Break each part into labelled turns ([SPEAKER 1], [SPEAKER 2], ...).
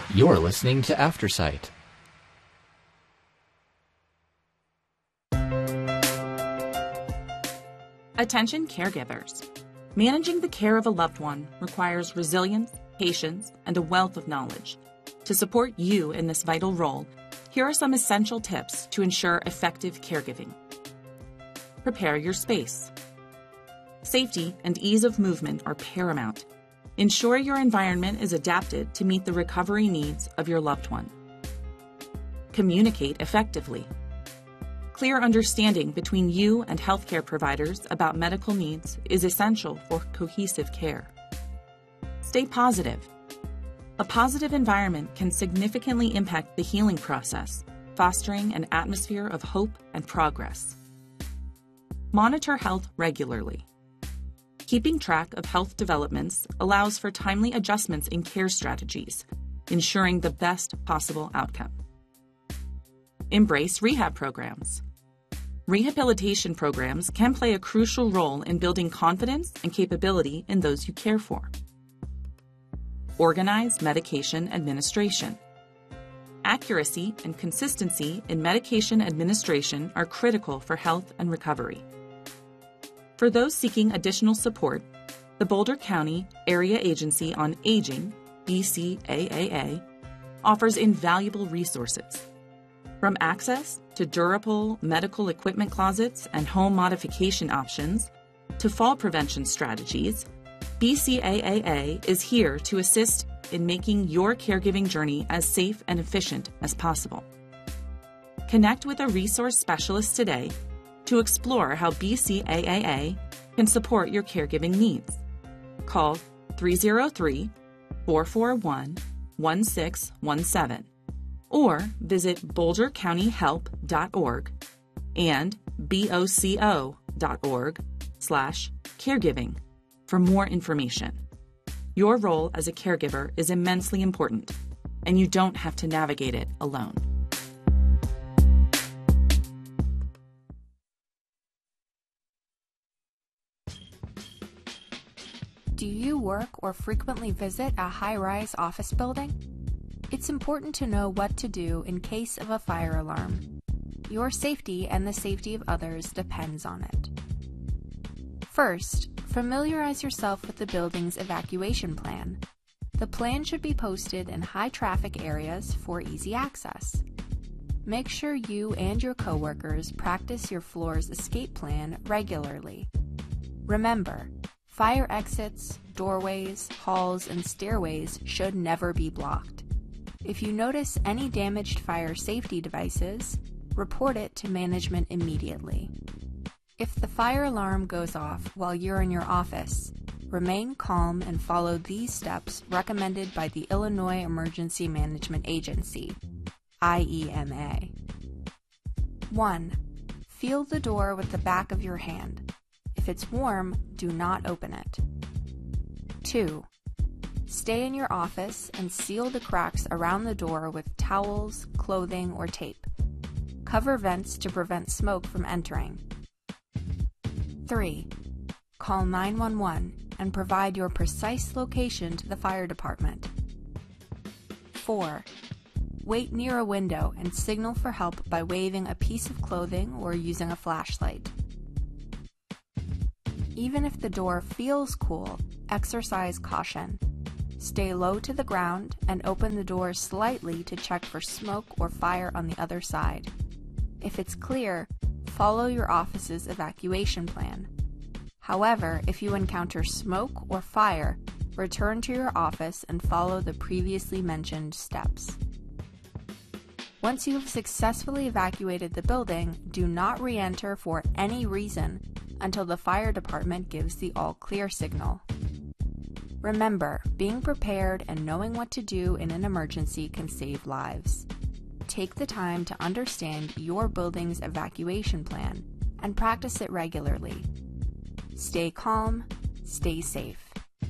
[SPEAKER 1] You're listening to Aftersight.
[SPEAKER 2] Attention caregivers. Managing the care of a loved one requires resilience, patience, and a wealth of knowledge. To support you in this vital role, here are some essential tips to ensure effective caregiving. Prepare your space. Safety and ease of movement are paramount. Ensure your environment is adapted to meet the recovery needs of your loved one. Communicate effectively. Clear understanding between you and healthcare providers about medical needs is essential for cohesive care. Stay positive. A positive environment can significantly impact the healing process, fostering an atmosphere of hope and progress. Monitor health regularly. Keeping track of health developments allows for timely adjustments in care strategies, ensuring the best possible outcome. Embrace rehab programs. Rehabilitation programs can play a crucial role in building confidence and capability in those you care for. Organize medication administration. Accuracy and consistency in medication administration are critical for health and recovery. For those seeking additional support, the Boulder County Area Agency on Aging, BCAAA, offers invaluable resources. From access to durable medical equipment closets and home modification options to fall prevention strategies, BCAAA is here to assist in making your caregiving journey as safe and efficient as possible. Connect with a resource specialist today to explore how BCAAA can support your caregiving needs. Call 303-441-1617 or visit bouldercountyhelp.org and boco.org/caregiving for more information. Your role as a caregiver is immensely important, and you don't have to navigate it alone.
[SPEAKER 3] Do you work or frequently visit a high-rise office building? It's important to know what to do in case of a fire alarm. Your safety and the safety of others depends on it. First, familiarize yourself with the building's evacuation plan. The plan should be posted in high-traffic areas for easy access. Make sure you and your coworkers practice your floor's escape plan regularly. Remember, fire exits, doorways, halls, and stairways should never be blocked. If you notice any damaged fire safety devices, report it to management immediately. If the fire alarm goes off while you're in your office, remain calm and follow these steps recommended by the Illinois Emergency Management Agency, IEMA. 1. Feel the door with the back of your hand. If it's warm, do not open it. 2. Stay in your office and seal the cracks around the door with towels, clothing, or tape. Cover vents to prevent smoke from entering. 3. Call 911 and provide your precise location to the fire department. 4. Wait near a window and signal for help by waving a piece of clothing or using a flashlight. Even if the door feels cool, exercise caution. Stay low to the ground and open the door slightly to check for smoke or fire on the other side. If it's clear, follow your office's evacuation plan. However, if you encounter smoke or fire, return to your office and follow the previously mentioned steps. Once you have successfully evacuated the building, do not re-enter for any reason until the fire department gives the all-clear signal. Remember, being prepared and knowing what to do in an emergency can save lives. Take the time to understand your building's evacuation plan and practice it regularly. Stay calm, stay safe.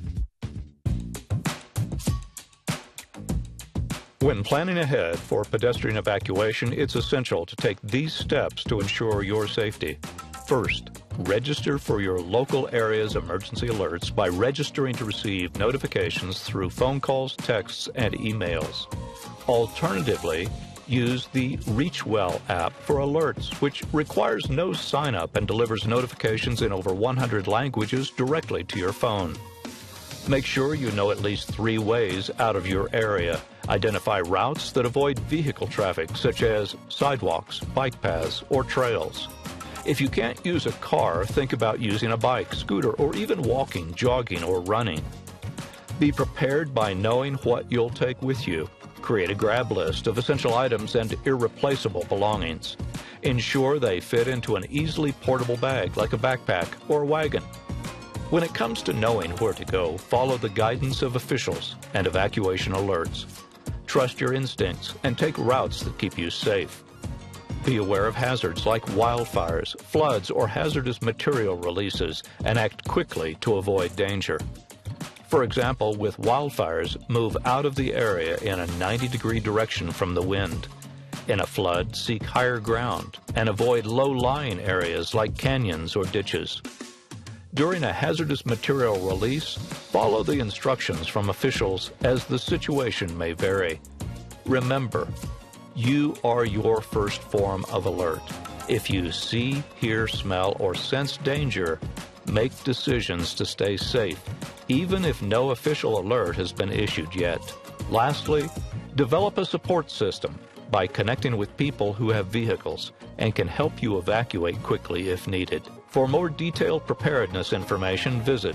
[SPEAKER 4] When planning ahead for pedestrian evacuation, it's essential to take these steps to ensure your safety. First, register for your local area's emergency alerts by registering to receive notifications through phone calls, texts, and emails. Alternatively, use the ReachWell app for alerts, which requires no sign-up and delivers notifications in over 100 languages directly to your phone. Make sure you know at least 3 ways out of your area. Identify routes that avoid vehicle traffic, such as sidewalks, bike paths, or trails. If you can't use a car, think about using a bike, scooter, or even walking, jogging, or running. Be prepared by knowing what you'll take with you. Create a grab list of essential items and irreplaceable belongings. Ensure they fit into an easily portable bag like a backpack or wagon. When it comes to knowing where to go, follow the guidance of officials and evacuation alerts. Trust your instincts and take routes that keep you safe. Be aware of hazards like wildfires, floods, or hazardous material releases and act quickly to avoid danger. For example, with wildfires, move out of the area in a 90-degree direction from the wind. In a flood, seek higher ground and avoid low-lying areas like canyons or ditches. During a hazardous material release, follow the instructions from officials as the situation may vary. Remember, you are your first form of alert. If you see, hear, smell, or sense danger, make decisions to stay safe, even if no official alert has been issued yet. Lastly, develop a support system by connecting with people who have vehicles and can help you evacuate quickly if needed. For more detailed preparedness information, visit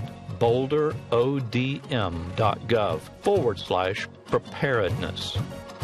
[SPEAKER 4] boulderodm.gov/preparedness.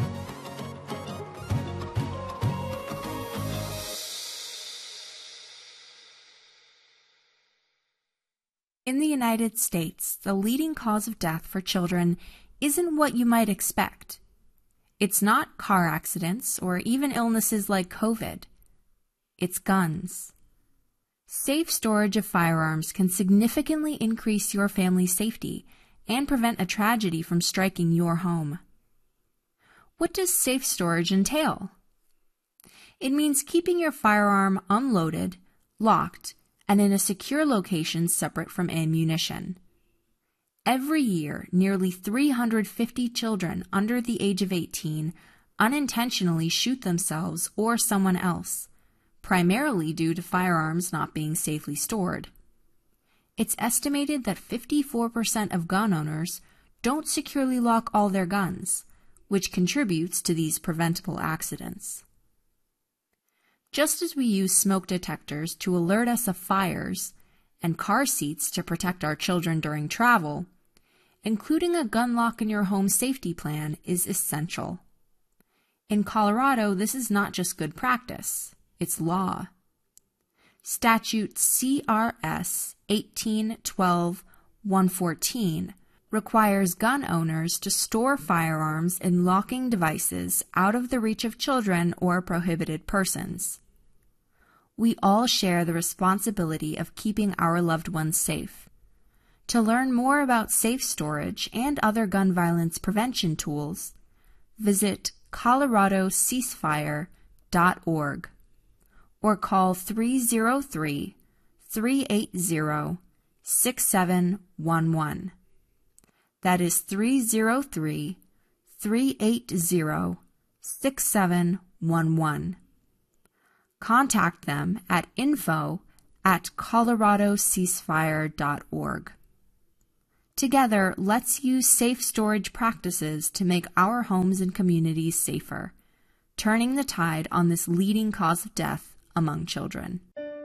[SPEAKER 3] In the United States, the leading cause of death for children isn't what you might expect. It's not car accidents or even illnesses like COVID. It's guns. Safe storage of firearms can significantly increase your family's safety and prevent a tragedy from striking your home. What does safe storage entail? It means keeping your firearm unloaded, locked, and in a secure location separate from ammunition. Every year, nearly 350 children under the age of 18 unintentionally shoot themselves or someone else, primarily due to firearms not being safely stored. It's estimated that 54% of gun owners don't securely lock all their guns, which contributes to these preventable accidents. Just as we use smoke detectors to alert us of fires and car seats to protect our children during travel, including a gun lock in your home safety plan is essential. In Colorado, this is not just good practice, it's law. Statute CRS 1812-114 requires gun owners to store firearms in locking devices out of the reach of children or prohibited persons. We all share the responsibility of keeping our loved ones safe. To learn more about safe storage and other gun violence prevention tools, visit coloradoceasefire.org or call 303-380-6711. That is 303-380-6711. Contact them at info@coloradoceasefire.org. Together, let's use safe storage practices to make our homes and communities safer, turning the tide on this leading cause of death among children.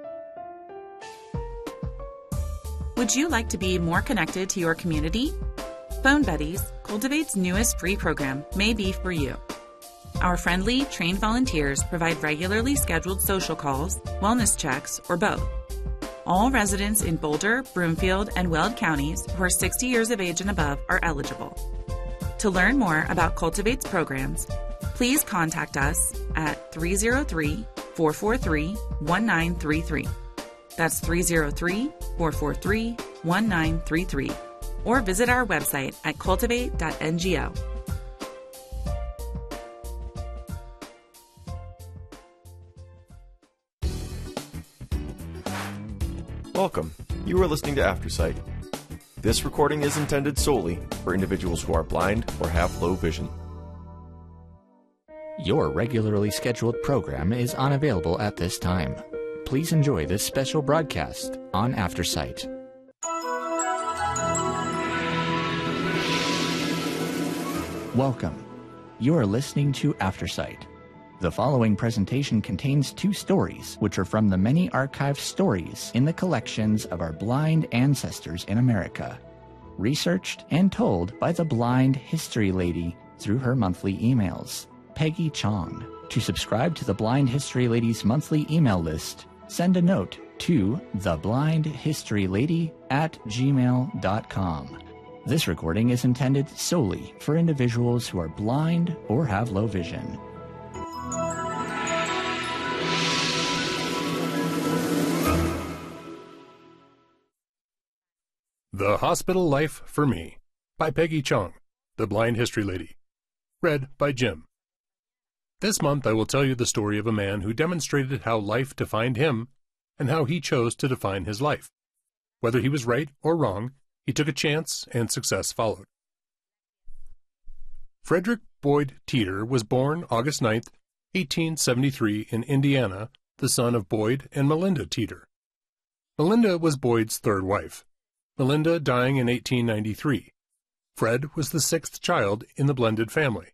[SPEAKER 2] Would you like to be more connected to your community? Phone Buddies, Cultivate's newest free program, may be for you. Our friendly, trained volunteers provide regularly scheduled social calls, wellness checks, or both. All residents in Boulder, Broomfield, and Weld counties who are 60 years of age and above are eligible. To learn more about Cultivate's programs, please contact us at 303-443-1933. That's 303-443-1933. Or visit our website at cultivate.ngo.
[SPEAKER 5] Welcome. You are listening to AfterSight. This recording is intended solely for individuals who are blind or have low vision.
[SPEAKER 1] Your regularly scheduled program is unavailable at this time. Please enjoy this special broadcast on AfterSight. Welcome. You are listening to AfterSight. The following presentation contains two stories, which are from the many archived stories in the collections of our blind ancestors in America, researched and told by the Blind History Lady through her monthly emails, Peggy Chong. To subscribe to the Blind History Lady's monthly email list, send a note to theblindhistorylady@gmail.com. This recording is intended solely for individuals who are blind or have low vision.
[SPEAKER 6] The Hospital Life for Me by Peggy Chong, The Blind History Lady. Read by Jim. This month I will tell you the story of a man who demonstrated how life defined him and how he chose to define his life. Whether he was right or wrong, he took a chance and success followed. Frederick Boyd Teeter was born August 9, 1873 in Indiana, the son of Boyd and Melinda Teeter. Melinda was Boyd's third wife, Melinda dying in 1893. Fred was the sixth child in the blended family.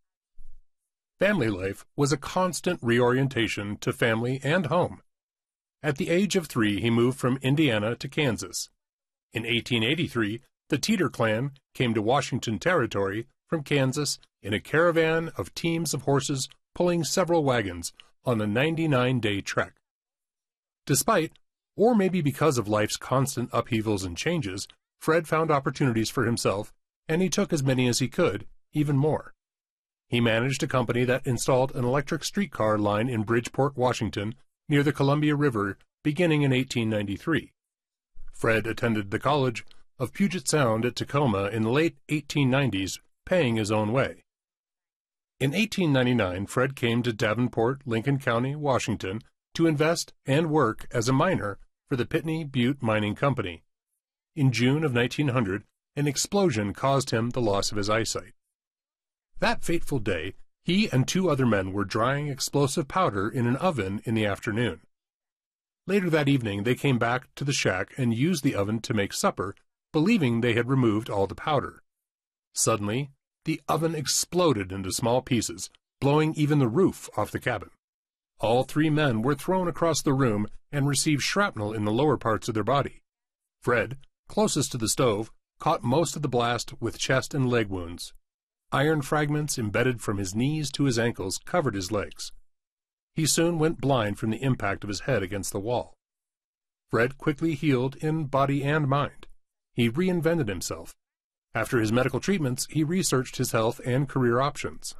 [SPEAKER 6] Family life was a constant reorientation to family and home. At the age of 3, he moved from Indiana to Kansas. In 1883, the Teeter clan came to Washington Territory from Kansas in a caravan of teams of horses pulling several wagons on a 99-day trek. Despite, or maybe because of life's constant upheavals and changes, Fred found opportunities for himself, and he took as many as he could, even more. He managed a company that installed an electric streetcar line in Bridgeport, Washington, near the Columbia River, beginning in 1893. Fred attended the College of Puget Sound at Tacoma in the late 1890s, paying his own way. In 1899, Fred came to Davenport, Lincoln County, Washington, to invest and work as a miner for the Pitney Butte Mining Company. In June of 1900, an explosion caused him the loss of his eyesight. That fateful day, he and 2 other men were drying explosive powder in an oven in the afternoon. Later that evening, they came back to the shack and used the oven to make supper, believing they had removed all the powder. Suddenly, the oven exploded into small pieces, blowing even the roof off the cabin. All 3 men were thrown across the room and received shrapnel in the lower parts of their body. Fred, closest to the stove, caught most of the blast with chest and leg wounds. Iron fragments embedded from his knees to his ankles covered his legs. He soon went blind from the impact of his head against the wall. Fred quickly healed in body and mind. He reinvented himself. After his medical treatments, he researched his health and career options.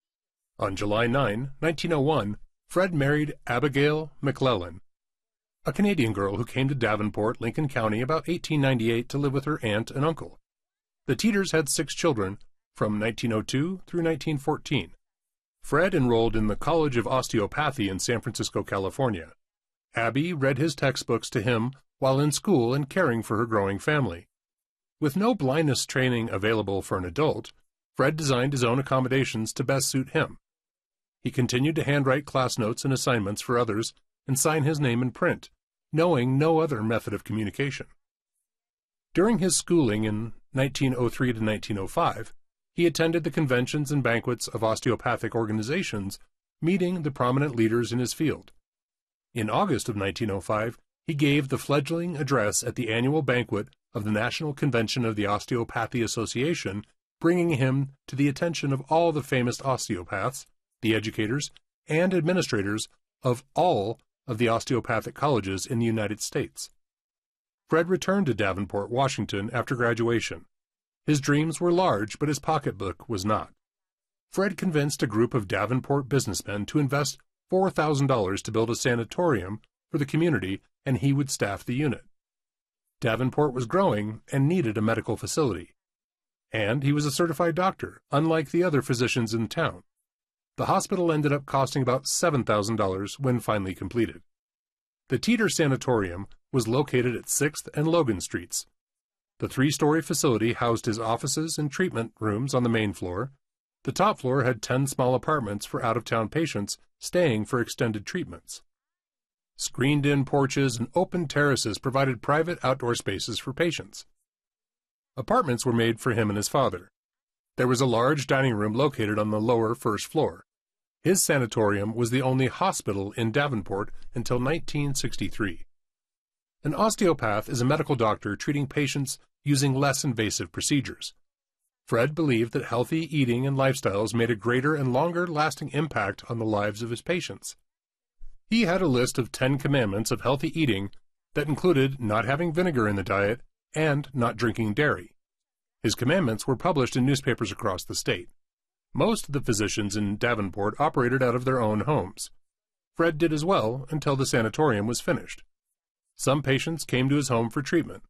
[SPEAKER 6] On July 9, 1901, Fred married Abigail McClellan, a Canadian girl who came to Davenport, Lincoln County about 1898 to live with her aunt and uncle. The Teeters had 6 children from 1902 through 1914. Fred enrolled in the College of Osteopathy in San Francisco, California. Abby read his textbooks to him while in school and caring for her growing family. With no blindness training available for an adult, Fred designed his own accommodations to best suit him. He continued to handwrite class notes and assignments for others and sign his name in print, knowing no other method of communication. During his schooling in 1903 to 1905, he attended the conventions and banquets of osteopathic organizations, meeting the prominent leaders in his field. In August of 1905, he gave the fledgling address at the annual banquet of the National Convention of the Osteopathy Association, bringing him to the attention of all the famous osteopaths, the educators, and administrators of all of the osteopathic colleges in the United States. Fred returned to Davenport, Washington after graduation. His dreams were large, but his pocketbook was not. Fred convinced a group of Davenport businessmen to invest $4,000 to build a sanatorium for the community, and he would staff the unit. Davenport was growing and needed a medical facility. And he was a certified doctor, unlike the other physicians in town. The hospital ended up costing about $7,000 when finally completed. The Teeter Sanatorium was located at 6th and Logan Streets. The 3-story facility housed his offices and treatment rooms on the main floor. The top floor had 10 small apartments for out-of-town patients staying for extended treatments. Screened-in porches and open terraces provided private outdoor spaces for patients. Apartments were made for him and his father. There was a large dining room located on the lower first floor. His sanatorium was the only hospital in Davenport until 1963. An osteopath is a medical doctor treating patients using less invasive procedures. Fred believed that healthy eating and lifestyles made a greater and longer-lasting impact on the lives of his patients. He had a list of 10 commandments of healthy eating that included not having vinegar in the diet and not drinking dairy. His commandments were published in newspapers across the state. Most of the physicians in Davenport operated out of their own homes. Fred did as well until the sanatorium was finished. Some patients came to his home for treatment.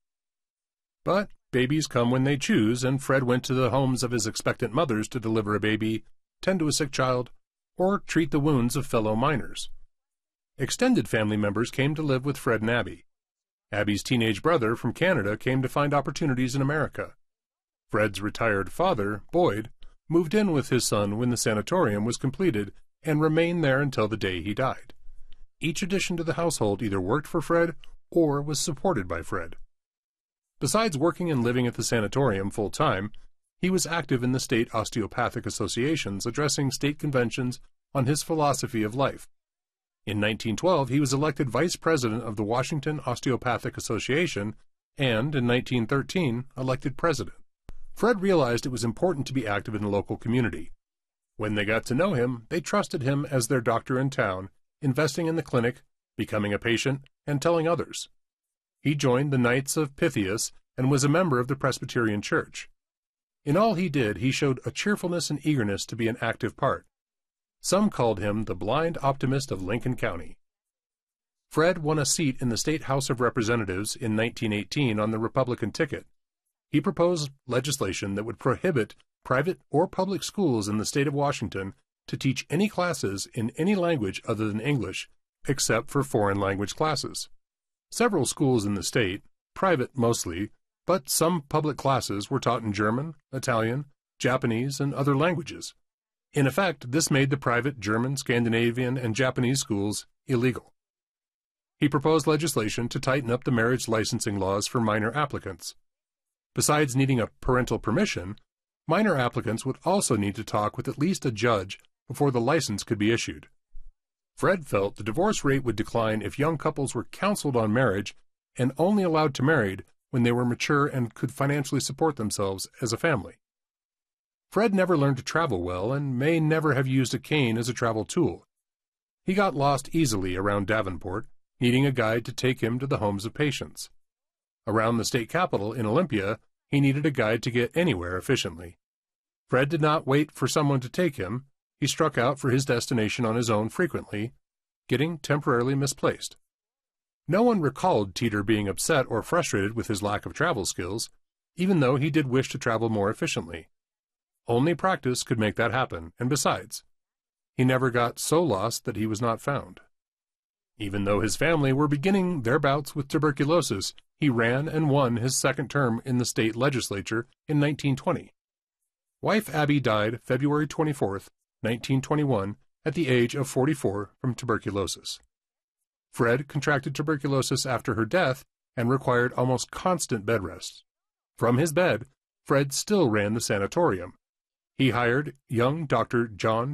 [SPEAKER 6] But babies come when they choose, and Fred went to the homes of his expectant mothers to deliver a baby, tend to a sick child, or treat the wounds of fellow miners. Extended family members came to live with Fred and Abby. Abby's teenage brother from Canada came to find opportunities in America. Fred's retired father, Boyd, moved in with his son when the sanatorium was completed and remained there until the day he died. Each addition to the household either worked for Fred or was supported by Fred. Besides working and living at the sanatorium full-time, he was active in the state osteopathic associations addressing state conventions on his philosophy of life. In 1912, he was elected vice president of the Washington Osteopathic Association and, in 1913, elected president. Fred realized it was important to be active in the local community. When they got to know him, they trusted him as their doctor in town, investing in the clinic, becoming a patient, and telling others. He joined the Knights of Pythias and was a member of the Presbyterian Church. In all he did, he showed a cheerfulness and eagerness to be an active part. Some called him the blind optimist of Lincoln County. Fred won a seat in the State House of Representatives in 1918 on the Republican ticket. He proposed legislation that would prohibit private or public schools in the state of Washington to teach any classes in any language other than English, except for foreign language classes. Several schools in the state, private mostly, but some public classes were taught in German, Italian, Japanese, and other languages. In effect, this made the private German, Scandinavian, and Japanese schools illegal. He proposed legislation to tighten up the marriage licensing laws for minor applicants. Besides needing a parental permission, minor applicants would also need to talk with at least a judge before the license could be issued. Fred felt the divorce rate would decline if young couples were counseled on marriage and only allowed to marry when they were mature and could financially support themselves as a family. Fred never learned to travel well and may never have used a cane as a travel tool. He got lost easily around Davenport, needing a guide to take him to the homes of patients. Around the state capitol in Olympia, he needed a guide to get anywhere efficiently. Fred did not wait for someone to take him. He struck out for his destination on his own frequently, getting temporarily misplaced. No one recalled Teeter being upset or frustrated with his lack of travel skills, even though he did wish to travel more efficiently. Only practice could make that happen, and besides, he never got so lost that he was not found. Even though his family were beginning their bouts with tuberculosis, he ran and won his second term in the state legislature in 1920. Wife Abby died February 24, 1921, at the age of 44 from tuberculosis. Fred contracted tuberculosis after her death and required almost constant bed rest. From his bed, Fred still ran the sanatorium. He hired young Dr. John